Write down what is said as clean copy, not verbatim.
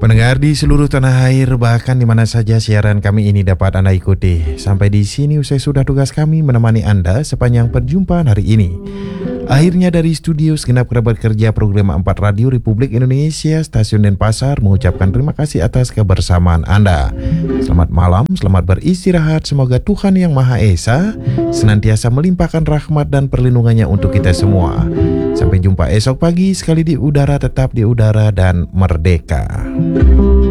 Pendengar di seluruh tanah air, bahkan di mana saja siaran kami ini dapat Anda ikuti. Sampai di sini usai sudah tugas kami menemani Anda sepanjang perjumpaan hari ini. Akhirnya dari studio segenap kerabat kerja program 4 Radio Republik Indonesia Stasiun Denpasar mengucapkan terima kasih atas kebersamaan Anda. Selamat malam, selamat beristirahat. Semoga Tuhan Yang Maha Esa senantiasa melimpahkan rahmat dan perlindungannya untuk kita semua. Sampai jumpa esok pagi, sekali di udara tetap di udara dan merdeka.